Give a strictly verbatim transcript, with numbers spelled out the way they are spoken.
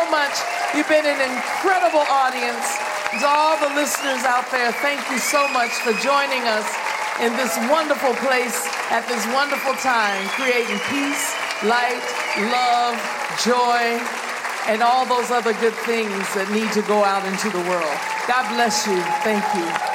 much. You've been an incredible audience. To all the listeners out there, thank you so much for joining us in this wonderful place at this wonderful time, creating peace, light, love, joy, and all those other good things that need to go out into the world. God bless you. Thank you.